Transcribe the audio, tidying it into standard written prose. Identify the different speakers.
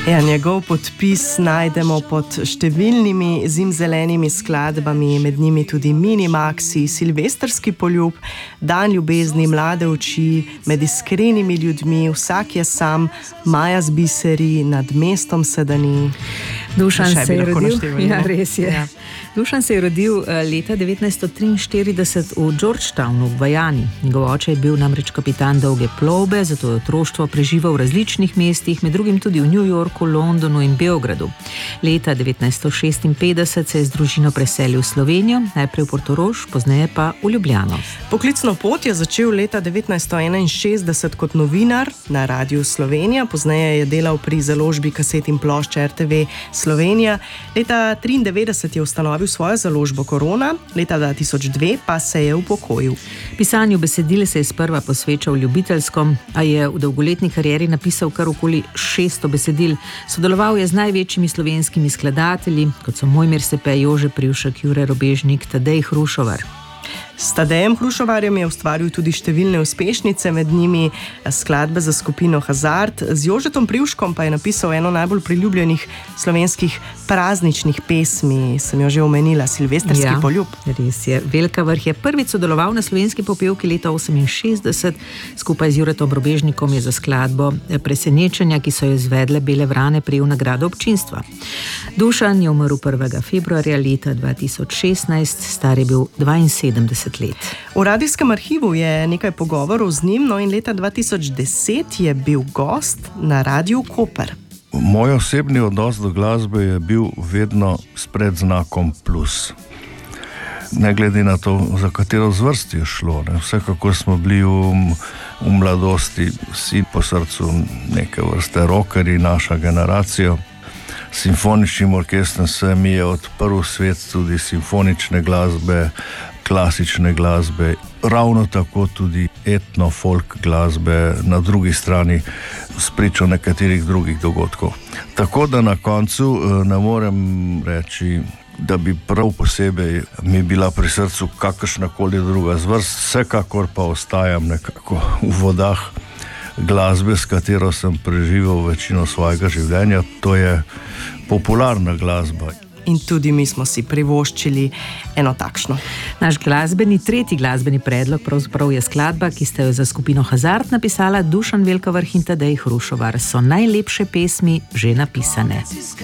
Speaker 1: Ja, njegov podpis najdemo pod številnimi zimzelenimi skladbami, med njimi tudi Minimaxi, Silvestrski poljub, Dan ljubezni, Mlade oči, Med iskrenimi ljudmi, Vsak je sam, Maja z biseri, Nad mestom sedani.
Speaker 2: Dušan se je rodil, ja, res je. Ja. Dušan se je rodil leta 1943 v Georgetownu v Gvajani. Njegov oče je bil namreč kapitan dolge plovbe, zato je otroštvo preživel v različnih mestih, med drugim tudi v New Yorku, Londonu in Beogradu. Leta 1956 se je z družino preselil v Slovenijo, najprej v Portorož, pozneje pa v Ljubljano.
Speaker 1: Poklicno pot je začel leta 1961 kot novinar na Radiu Slovenija, pozneje je delal pri založbi kaset in plošč RTV Slovenija. Leta 1993 je ustanovil svojo založbo Korona, leta 2002 pa se je upokojil.
Speaker 2: Pisanju besedil se je sprva posvečal ljubiteljskom, a je v dolgoletni karieri napisal kar okoli 600 besedil. Sodeloval je z največjimi slovenskimi skladatelji, kot so Mojmir Sepe, Jože Privšek, Jure Robežnik, Tadej Hrušovar.
Speaker 1: S Tadejem Hrušovarjem je ustvaril tudi številne uspešnice, med njimi skladbe za skupino Hazard. Z Jožetom Privškom pa je napisal eno najbolj priljubljenih slovenskih prazničnih pesmi, sem jo že omenila, Silvestrski poljub.
Speaker 2: Res je. Velka vrh je prvič sodeloval na Slovenski popevki leta 1968. Skupaj z Juretom Robežnikom je za skladbo Presenečenja, ki so jo izvedle Bele vrane, prejel nagrado občinstva. Dušan je umrl 1. februarja leta 2016, star je bil 72 let.
Speaker 1: V radijskem arhivu je nekaj pogovorov z njim, no in leta 2010 je bil gost na Radiu Koper.
Speaker 3: Moj osebni odnos do glasbe je bil vedno s predznakom plus. Ne glede na to, za katero zvrst je šlo. Vsekakor smo bili v mladosti vsi po srcu neke vrste rockerji, naša generacija. Simfoničnim orkestrom se mi je odprl svet tudi simfonične glasbe, klasične glasbe, ravno tako tudi etno-folk glasbe, na drugi strani spričo nekaterih drugih dogodkov. Tako da na koncu ne morem reči, da bi prav posebej mi bila pri srcu kakršnakoli druga zvrst, vsekakor pa ostajam nekako v vodah glasbe, s katero sem preživel večino svojega življenja, to je popularna glasba.
Speaker 1: In tudi mi smo si privoščili eno takšno.
Speaker 2: Naš tretji glasbeni predlog pravzaprav je skladba, ki sta jo za skupino Hazard napisala Dušan Velkavrh in Tadej Hrušovar. So najlepše pesmi že napisane.